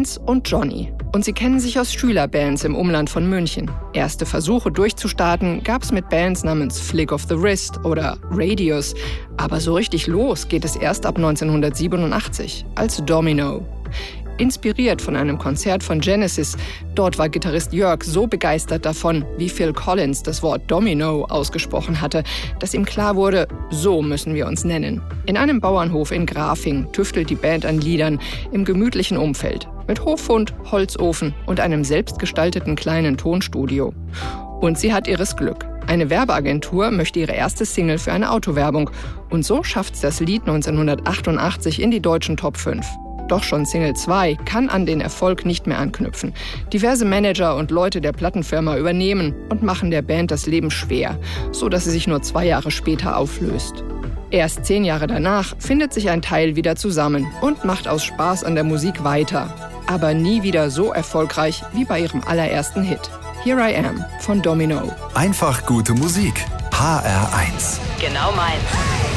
Vince und Johnny. Und sie kennen sich aus Schülerbands im Umland von München. Erste Versuche durchzustarten gab es mit Bands namens Flick of the Wrist oder Radius. Aber so richtig los geht es erst ab 1987 als Domino. Inspiriert von einem Konzert von Genesis. Dort war Gitarrist Jörg so begeistert davon, wie Phil Collins das Wort Domino ausgesprochen hatte, dass ihm klar wurde, so müssen wir uns nennen. In einem Bauernhof in Grafing tüftelt die Band an Liedern im gemütlichen Umfeld. Mit Hofhund, Holzofen und einem selbstgestalteten kleinen Tonstudio. Und sie hat ihres Glück. Eine Werbeagentur möchte ihre erste Single für eine Autowerbung. Und so schafft's das Lied 1988 in die deutschen Top 5. Doch schon Single 2 kann an den Erfolg nicht mehr anknüpfen. Diverse Manager und Leute der Plattenfirma übernehmen und machen der Band das Leben schwer, so dass sie sich nur 2 Jahre später auflöst. Erst 10 Jahre danach findet sich ein Teil wieder zusammen und macht aus Spaß an der Musik weiter. Aber nie wieder so erfolgreich wie bei ihrem allerersten Hit. Here I Am von Domino. Einfach gute Musik. HR1. Genau meins.